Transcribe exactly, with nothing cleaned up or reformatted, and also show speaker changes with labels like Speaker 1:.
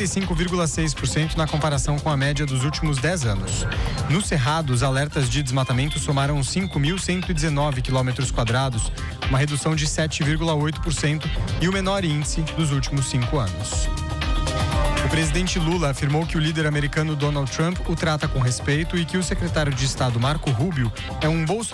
Speaker 1: noventa e cinco vírgula seis por cento na comparação com a média dos últimos dez anos. No Cerrado, os alertas de desmatamento somaram cinco mil cento e dezenove quilômetros quadrados, uma redução de sete vírgula oito por cento e o menor índice dos últimos cinco anos. O presidente Lula afirmou que o líder americano Donald Trump o trata com respeito e que o secretário de Estado Marco Rubio é um bolsonarista